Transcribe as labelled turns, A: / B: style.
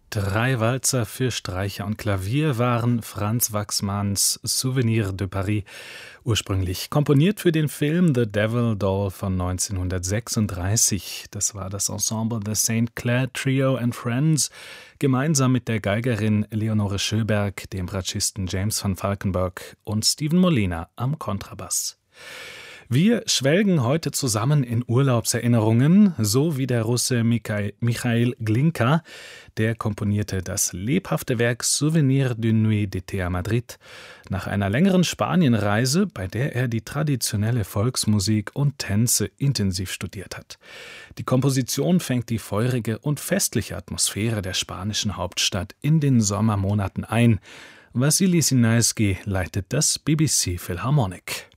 A: Drei Walzer für Streicher und Klavier waren Franz Waxmans Souvenir de Paris, ursprünglich komponiert für den Film The Devil Doll von 1936. Das war das Ensemble The St. Clair Trio and Friends, gemeinsam mit der Geigerin Leonore Schöberg, dem Bratschisten James van Valkenburg und Steven Molina am Kontrabass. Wir schwelgen heute zusammen in Urlaubserinnerungen, so wie der Russe Michail Glinka, der komponierte das lebhafte Werk Souvenir d'une nuit d'été à Madrid nach einer längeren Spanienreise, bei der er die traditionelle Volksmusik und Tänze intensiv studiert hat. Die Komposition fängt die feurige und festliche Atmosphäre der spanischen Hauptstadt in den Sommermonaten ein. Wassily Sinaisky leitet das BBC Philharmonic.